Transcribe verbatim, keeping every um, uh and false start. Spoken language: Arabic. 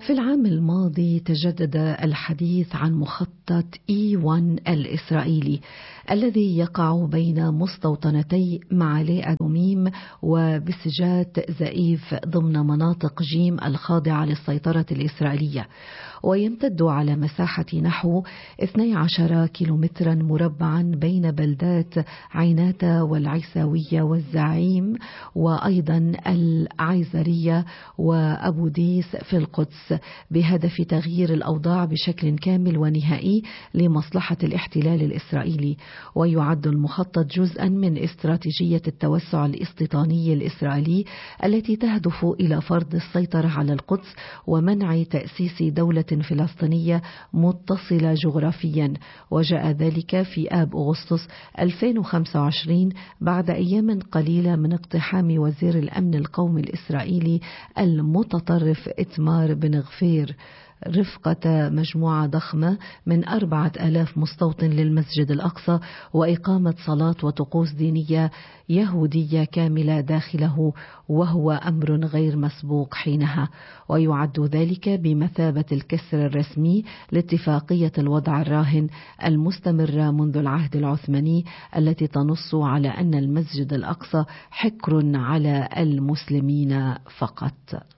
في العام الماضي تجدد الحديث عن مخطط إي واحد الإسرائيلي الذي يقع بين مستوطنتي معالي أدوميم وبسجات زئيف ضمن مناطق جيم الخاضعة للسيطرة الإسرائيلية، ويمتد على مساحة نحو اثني عشر كيلومترا مربعا بين بلدات عيناتة والعيساوية والزعيم وأيضا العيزرية وأبو ديس في القدس، بهدف تغيير الأوضاع بشكل كامل ونهائي لمصلحة الاحتلال الإسرائيلي. ويعد المخطط جزءا من استراتيجية التوسع الاستيطاني الإسرائيلي التي تهدف إلى فرض السيطرة على القدس ومنع تأسيس دولة فلسطينية متصلة جغرافيا. وجاء ذلك في آب أغسطس ألفين وخمسة وعشرين بعد أيام قليلة من اقتحام وزير الأمن القومي الإسرائيلي المتطرف إتمار بن غفير رفقة مجموعة ضخمة من أربعة آلاف مستوطن للمسجد الأقصى، وإقامة صلاة وطقوس دينية يهودية كاملة داخله، وهو أمر غير مسبوق حينها. ويعد ذلك بمثابة الكسر الرسمي لاتفاقية الوضع الراهن المستمرة منذ العهد العثماني التي تنص على أن المسجد الأقصى حكر على المسلمين فقط.